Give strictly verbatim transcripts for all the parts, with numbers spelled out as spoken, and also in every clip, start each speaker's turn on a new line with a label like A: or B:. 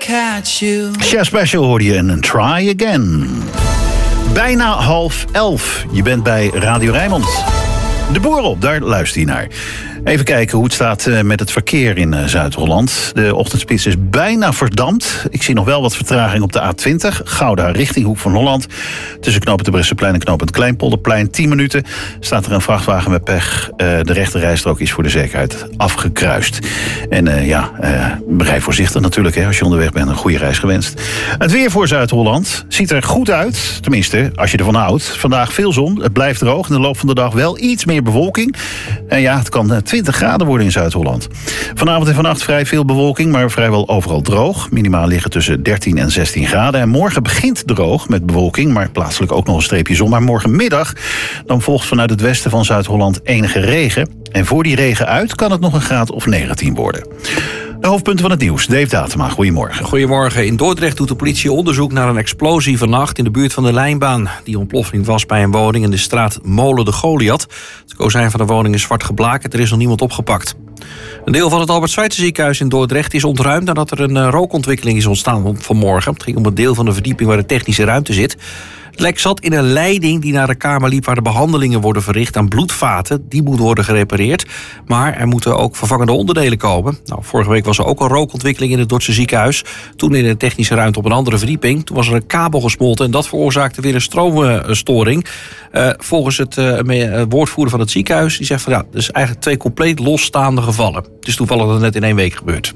A: catch you.
B: Chef Special hoorde je en Try Again. Bijna half elf. Je bent bij Radio Rijnmond. De boer op, daar luister je naar. Even kijken hoe het staat met het verkeer in Zuid-Holland. De ochtendspits is bijna verdampt. Ik zie nog wel wat vertraging op de A twintig. Gouda richting Hoek van Holland. Tussen knooppunt de Bresseplein en knooppunt Kleinpolderplein. tien minuten staat er een vrachtwagen met pech. De rechterrijstrook is voor de zekerheid afgekruist. En uh, ja, uh, rij voorzichtig natuurlijk. Hè, als je onderweg bent, een goede reis gewenst. Het weer voor Zuid-Holland ziet er goed uit. Tenminste, als je ervan houdt. Vandaag veel zon. Het blijft droog. In de loop van de dag wel iets meer bewolking. En ja, het kan twintig graden worden in Zuid-Holland. Vanavond en vannacht vrij veel bewolking, maar vrijwel overal droog. Minimaal liggen tussen dertien en zestien graden. En morgen begint droog met bewolking, maar plaatselijk ook nog een streepje zon. Maar morgenmiddag dan volgt vanuit het westen van Zuid-Holland enige regen. En voor die regen uit kan het nog een graad of negentien worden. De hoofdpunten van het nieuws. Dave Datema, goedemorgen.
C: Goedemorgen. In Dordrecht doet de politie onderzoek naar een explosie vannacht in de buurt van de Lijnbaan. Die ontploffing was bij een woning in de straat Molen de Goliath. Het kozijn van de woning is zwart geblakerd. Er is nog niemand opgepakt. Een deel van het Albert Schweitzer ziekenhuis in Dordrecht is ontruimd nadat er een rookontwikkeling is ontstaan vanmorgen. Het ging om een deel van de verdieping waar de technische ruimte zit. Het lek zat in een leiding die naar de kamer liep waar de behandelingen worden verricht aan bloedvaten. Die moeten worden gerepareerd. Maar er moeten ook vervangende onderdelen komen. Nou, vorige week was er ook een rookontwikkeling in het Dordtse ziekenhuis. Toen in de technische ruimte op een andere verdieping. Toen was er een kabel gesmolten en dat veroorzaakte weer een stroomstoring. Uh, volgens het uh, woordvoerder van het ziekenhuis, die zegt van ja, dus eigenlijk twee compleet losstaande gevallen. Het is toevallig dat het net in één week gebeurd.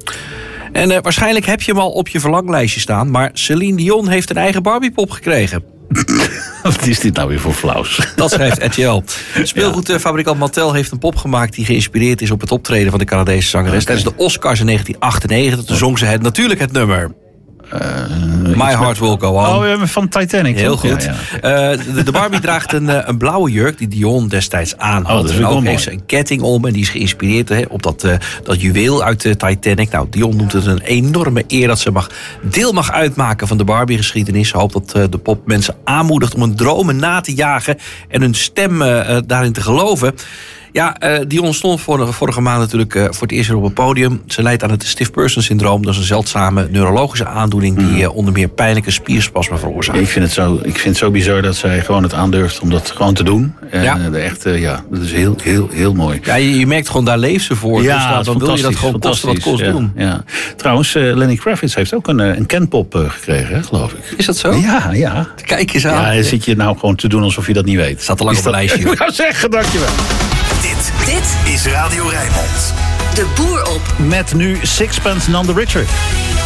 C: En uh, waarschijnlijk heb je hem al op je verlanglijstje staan, maar Celine Dion heeft een eigen Barbiepop gekregen.
B: Wat is dit nou weer voor flauws?
C: Dat schrijft R T L. Speelgoedfabrikant Mattel heeft een pop gemaakt die geïnspireerd is op het optreden van de Canadese zangeres. Okay. Tijdens de Oscars in negentien achtennegentig toen zong ze het, natuurlijk het nummer Uh, My Heart Will Go On.
B: Oh, van Titanic.
C: Heel goed. Ja, ja, okay. uh, de, de Barbie draagt een, een blauwe jurk die Dion destijds aan had. Oh, en ook heeft ze een ketting om en die is geïnspireerd he, op dat, uh, dat juweel uit de Titanic. Nou, Dion noemt het een enorme eer dat ze mag, deel mag uitmaken van de Barbie-geschiedenis. Ze hoopt dat uh, de pop mensen aanmoedigt om hun dromen na te jagen en hun stem uh, daarin te geloven. Ja, uh, Dion stond vorige, vorige maand natuurlijk uh, voor het eerst weer op het podium. Ze lijdt aan het stiff person syndroom. Dat is een zeldzame neurologische aandoening die uh, onder meer pijnlijke spierspasmen veroorzaakt.
B: Ik vind, het zo, ik vind het zo bizar dat zij gewoon het aandurft om dat gewoon te doen. En
C: ja.
B: Uh, echt, uh, ja, dat is heel, heel, heel mooi.
C: Ja, je, je merkt gewoon, daar leeft ze voor.
B: Ja,
C: dus nou, dan wil je dat gewoon kosten wat kost
B: ja,
C: doen.
B: Ja. Trouwens, uh, Lenny Kravitz heeft ook een, een Kenpop uh, gekregen, hè, geloof ik.
C: Is dat zo?
B: Ja, ja.
C: Kijk eens aan.
B: Ja, dan zit je nou gewoon te doen alsof je dat niet weet.
C: Staat al lang op een lijstje.
B: Ik wou zeggen, dankjewel.
D: Dit, dit is Radio Rijnmond.
E: De boer op.
B: Met nu Sixpence None the Richer.